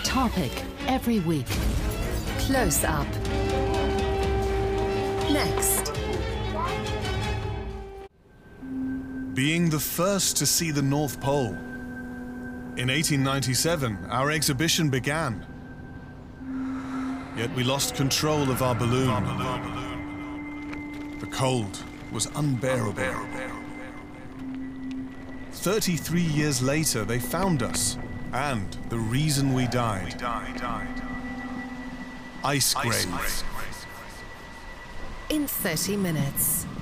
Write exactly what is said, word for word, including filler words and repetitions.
topic every week. Close Up. Next. Being the first to see the North Pole. In eighteen ninety-seven, our exhibition began. Yet we lost control of our balloon. The cold was unbearable. thirty-three years later, they found us, and the reason we died. Ice grave. In thirty minutes.